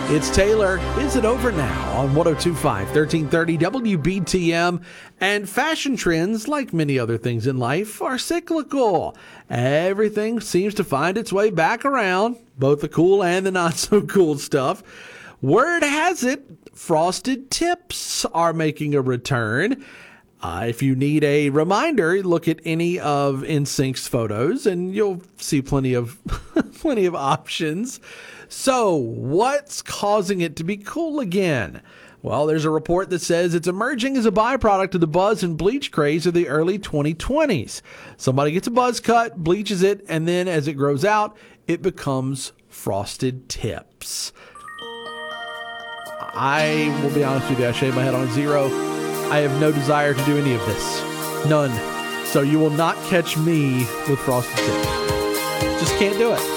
It's Taylor. Is it over now on 102.5, 1330 WBTM? And fashion trends, like many other things in life, are cyclical. Everything seems to find its way back around, both the cool and the not so cool stuff. Word has it, frosted tips are making a return. If you need a reminder, look at any of NSYNC's photos and you'll see plenty of options. So, what's causing it to be cool again? Well, there's a report that says it's emerging as a byproduct of the buzz and bleach craze of the early 2020s. Somebody gets a buzz cut, bleaches it, and then as it grows out, it becomes frosted tips. I will be honest with you, I shaved my head on zero. I have no desire to do any of this. None. So you will not catch me with frosted tips. Just can't do it.